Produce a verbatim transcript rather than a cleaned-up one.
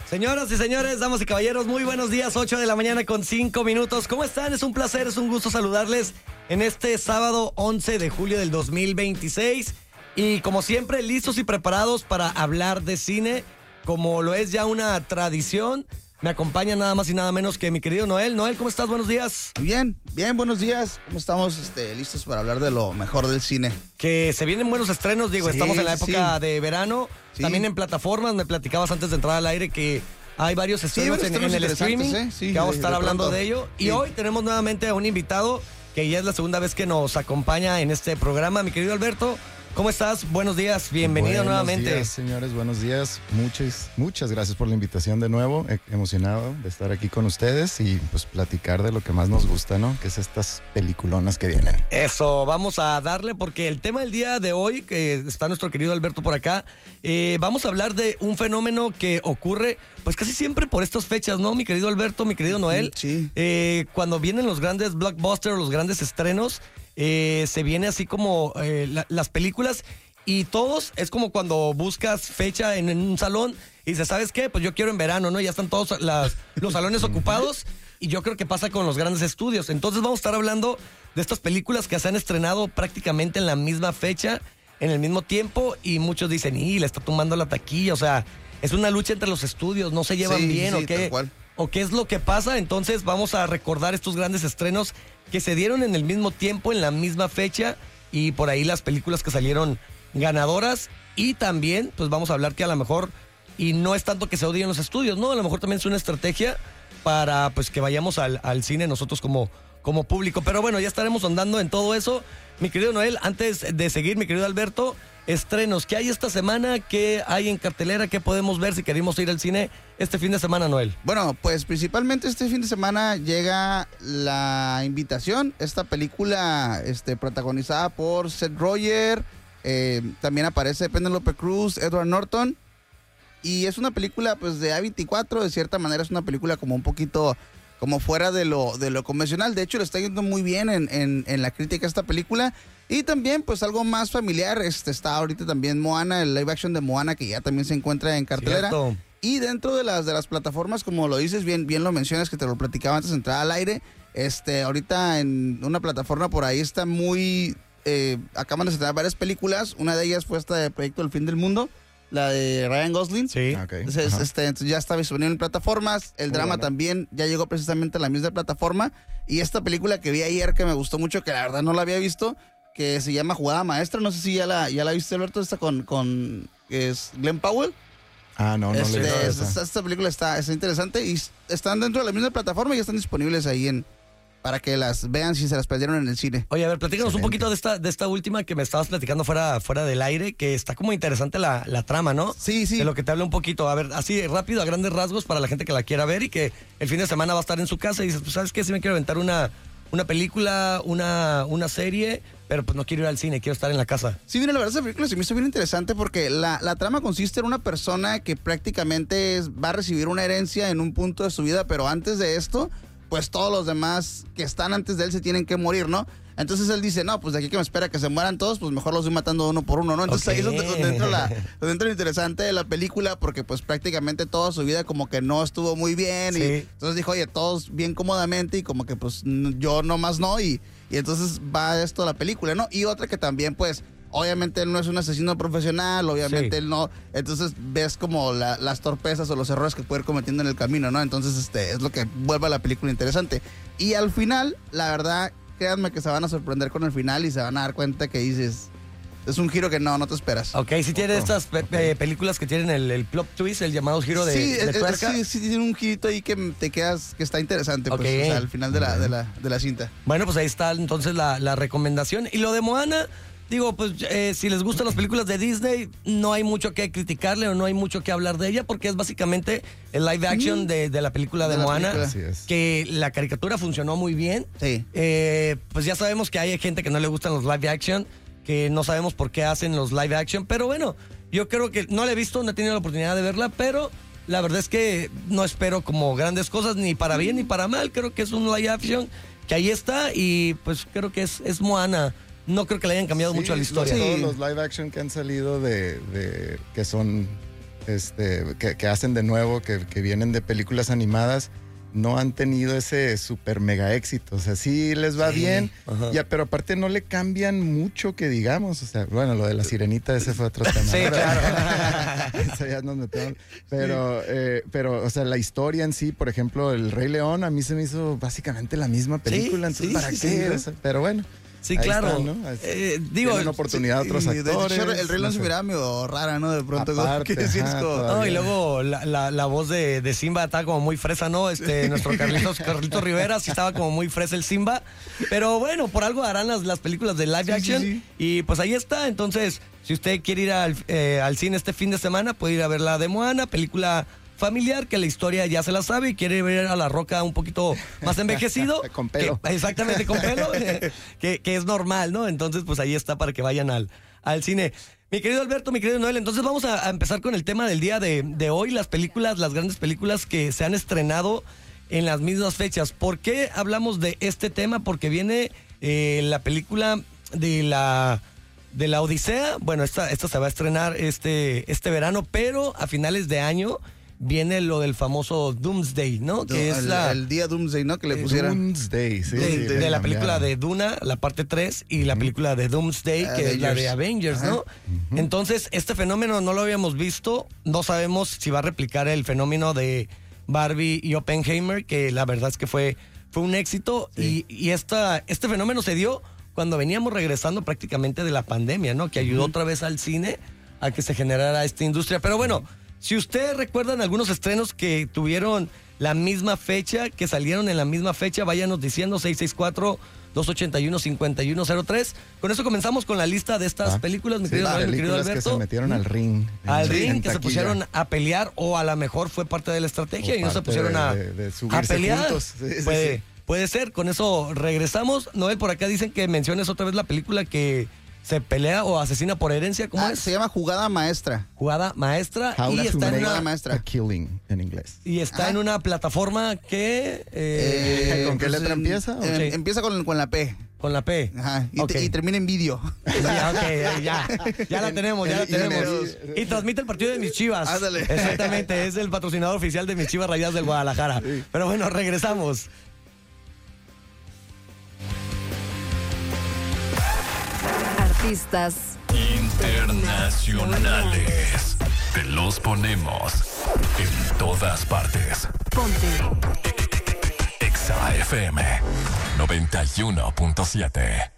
Señoras y señores, damas y caballeros, muy buenos días, ocho de la mañana con cinco minutos. ¿Cómo están? Es un placer, es un gusto saludarles en este sábado once de julio del dos mil veintiséis. Y como siempre, listos y preparados para hablar de cine, como lo es ya una tradición. Me acompaña nada más y nada menos que mi querido Noel. Noel, ¿cómo estás? Buenos días. Bien, bien, buenos días. ¿Cómo estamos este, listos para hablar de lo mejor del cine? Que se vienen buenos estrenos, digo, Sí, estamos en la época sí. de verano. Sí. También en plataformas, me platicabas antes de entrar al aire que hay varios estrenos, varios en, en el estrenos streaming, interesantes, ¿eh? Sí, que vamos a de- estar de hablando pronto. de ello. Y Sí. hoy tenemos nuevamente a un invitado que ya es la segunda vez que nos acompaña en este programa. Mi querido Alberto, ¿cómo estás? Buenos días, bienvenido Buenos nuevamente. días, señores, buenos días. Muchas, muchas gracias por la invitación de nuevo. E- emocionado de estar aquí con ustedes y pues platicar de lo que más nos gusta, ¿no? Que es estas peliculonas que vienen. Eso, vamos a darle porque el tema del día de hoy, que está nuestro querido Alberto por acá, eh, vamos a hablar de un fenómeno que ocurre pues casi siempre por estas fechas, ¿no? Mi querido Alberto, mi querido Noel. Sí. Eh, cuando vienen los grandes blockbusters, los grandes estrenos, eh, se viene así como eh, la- las películas y todos, es como cuando buscas fecha en, en un salón y dices, ¿sabes qué? Pues yo quiero en verano, ¿no? Ya están todos las- los salones ocupados y yo creo que pasa con los grandes estudios. Entonces vamos a estar hablando de estas películas que se han estrenado prácticamente en la misma fecha, en el mismo tiempo y muchos dicen, y le está tumbando la taquilla, o sea, es una lucha entre los estudios, no se llevan Sí, bien sí, o qué. tal cual. ¿O qué es lo que pasa? Entonces vamos a recordar estos grandes estrenos que se dieron en el mismo tiempo, en la misma fecha, y por ahí las películas que salieron ganadoras. Y también, pues vamos a hablar que a lo mejor, y no es tanto que se odien los estudios, ¿no? A lo mejor también es una estrategia para pues que vayamos al, al cine nosotros como, como público. Pero bueno, ya estaremos andando en todo eso. Mi querido Noel, antes de seguir, mi querido Alberto, estrenos, ¿qué hay esta semana? ¿Qué hay en cartelera? ¿Qué podemos ver si queremos ir al cine este fin de semana, Noel? Bueno, pues principalmente este fin de semana llega La Invitación, esta película este, protagonizada por Seth Rogen, eh, también aparece Penélope Cruz, Edward Norton, y es una película pues de A veinticuatro, de cierta manera es una película como un poquito como fuera de lo, de lo convencional. De hecho, le está yendo muy bien en, en, en la crítica a esta película. Y también, pues, algo más familiar. Este, está ahorita también Moana, el live action de Moana, que ya también se encuentra en cartelera. Cierto. Y dentro de las, de las plataformas, como lo dices, bien, bien lo mencionas, que te lo platicaba antes de entrar al aire. Este, ahorita en una plataforma por ahí está muy... Eh, acaban de estrenar varias películas. Una de ellas fue esta de Proyecto El Fin del Mundo, la de Ryan Gosling. Sí. Ah, ok. Entonces, Ajá. este, entonces ya está disponible en plataformas. El Muy drama bueno. también ya llegó precisamente a la misma plataforma. Y esta película que vi ayer que me gustó mucho, que la verdad no la había visto, que se llama Jugada Maestra. No sé si ya la, ya la viste, Alberto. Esta con, con es Glenn Powell. Ah, no, no Este, le he visto esta, esa. esta película está, está interesante y s- están dentro de la misma plataforma y están disponibles ahí en para que las vean si se las perdieron en el cine. Oye, a ver, platícanos un Excelente. poquito de esta, de esta última que me estabas platicando fuera, fuera del aire, que está como interesante la, la trama, ¿no? Sí, sí. De lo que te habla un poquito. A ver, así rápido, a grandes rasgos, para la gente que la quiera ver y que el fin de semana va a estar en su casa y dices, pues, ¿sabes qué? Si me quiero aventar una, una película, una, una serie, pero pues no quiero ir al cine, quiero estar en la casa. Sí, mira, la verdad esa película se me hizo bien interesante porque la, la trama consiste en una persona que prácticamente es- va a recibir una herencia en un punto de su vida, pero antes de esto, pues todos los demás que están antes de él se tienen que morir, ¿no? Entonces él dice, no, pues de aquí que me espera que se mueran todos, pues mejor los voy matando uno por uno, ¿no? Entonces Ok. ahí es donde, donde entra la, donde entra lo interesante de la película, porque pues prácticamente toda su vida como que no estuvo muy bien, Sí. y entonces dijo, oye, todos bien cómodamente, y como que pues n- yo nomás no, y, y entonces va esto la película, ¿no? Y otra que también pues... Obviamente él no es un asesino profesional, obviamente Sí. él no, entonces ves como la- las torpezas o los errores que puede ir cometiendo en el camino, ¿no? Entonces este es lo que vuelve a la película interesante. Y al final, la verdad, créanme que se van a sorprender con el final y se van a dar cuenta que dices, es un giro que no, no te esperas. Ok, si tiene Ojo, estas pe- pe- películas que tienen el, el plot twist, el llamado giro de, sí, de eh, eh, tuerca. sí, sí tiene un girito ahí que te quedas, que está interesante, pues, Ok. o sea, al final de la, de la, de la cinta. Bueno, pues ahí está entonces la, la recomendación. Y lo de Moana, digo, pues eh, si les gustan las películas de Disney, no hay mucho que criticarle o no hay mucho que hablar de ella porque es básicamente el live action de, de la película de, De la Moana. película. Así es. Que la caricatura funcionó muy bien. Sí. Eh, pues ya sabemos que hay gente que no le gustan los live action, que no sabemos por qué hacen los live action, pero bueno, yo creo que no la he visto, no he tenido la oportunidad de verla, pero la verdad es que no espero como grandes cosas, ni para bien ni para mal. Creo que es un live action que ahí está y pues creo que es, es Moana. No creo que le hayan cambiado Sí, mucho a la los- historia. Sí. Todos los live action que han salido de, de que son este, que, que hacen de nuevo, que, que vienen de películas animadas, no han tenido ese super mega éxito. O sea, sí les va sí, bien, ya, pero aparte no le cambian mucho que digamos. O sea, bueno, lo de la sirenita, ese fue otro tema. Sí, claro. Eso ya nos metemos. Pero, eh, pero, o sea, la historia en sí, por ejemplo, El Rey León, a mí se me hizo básicamente la misma película. Sí, entonces, sí, ¿para sí, qué? Sí, o sea, pero bueno. Sí, Ahí claro. Está, ¿no? eh, digo, una oportunidad sí, a otros actores. Hecho, el Rey León se miraba medio rara, ¿no? De pronto. Aparte, que decías, ajá, como, no, y luego la, la, la voz de, de Simba estaba como muy fresa, ¿no? Este, nuestro Carlitos, Carlitos Rivera sí estaba como muy fresa el Simba. Pero bueno, por algo harán las, las películas de live sí, action. Sí, sí. Y pues ahí está. Entonces, si usted quiere ir al, eh, al cine este fin de semana, puede ir a ver la de Moana, película familiar, que la historia ya se la sabe y quiere ver a La Roca un poquito más envejecido. Con pelo. Que, exactamente, con pelo, eh, que, que es normal, ¿no? Entonces, pues ahí está para que vayan al, al cine. Mi querido Alberto, mi querido Noel, entonces vamos a, a empezar con el tema del día de, de hoy, las películas, las grandes películas que se han estrenado en las mismas fechas. ¿Por qué hablamos de este tema? Porque viene eh, la película de la... de la Odisea. Bueno, esta, esta se va a estrenar este, este verano, pero a finales de año viene lo del famoso Doomsday, ¿no? Que el, es la, el día Doomsday, ¿no? Que le pusieron. Doomsday, sí. De, sí, de, de la película de Duna, la parte tres, y la película de Doomsday, que Avengers. Es la de Avengers, Ajá. ¿no? Uh-huh. Entonces, este fenómeno no lo habíamos visto, no sabemos si va a replicar el fenómeno de Barbie y Oppenheimer, que la verdad es que fue, fue un éxito, sí. y, y esta, este fenómeno se dio cuando veníamos regresando prácticamente de la pandemia, ¿no? Que ayudó uh-huh. otra vez al cine a que se generara esta industria. Pero bueno, si ustedes recuerdan algunos estrenos que tuvieron la misma fecha, que salieron en la misma fecha, váyanos diciendo seis seis cuatro, dos ocho uno, cinco uno cero tres. Con eso comenzamos con la lista de estas ah, películas, mi, sí, querido, Noel, mi querido Alberto. Que se metieron al ring. Al ring, que se pusieron a pelear, o a lo mejor fue parte de la estrategia o y no se pusieron de, a, de, de a pelear. Juntos. Sí, puede, sí. puede ser, con eso regresamos. Noel, por acá dicen que menciones otra vez la película que se pelea o asesina por herencia, ¿cómo ah, es? Se llama Jugada Maestra. Jugada Maestra. How y está en una maestra. A killing en inglés. Y está ah. en una plataforma que... Eh, eh, ¿Con qué letra en, empieza? En, sí. Empieza con, con la P. Con la P. Ajá. Y, okay. te, y termina en vídeo. Ya, ok, ya. Ya la tenemos, ya la tenemos. Y transmite el partido de mis Chivas. Ándale. Exactamente, es el patrocinador oficial de mis Chivas Rayadas del Guadalajara. Sí. Pero bueno, regresamos. Artistas internacionales. Te los ponemos en todas partes. Ponte Exa F M noventa y uno punto siete.